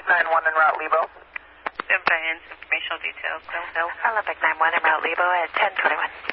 9-1 en route Lebo. Advance informational details. No. Olympic 9-1 en route Lebo at 10:21.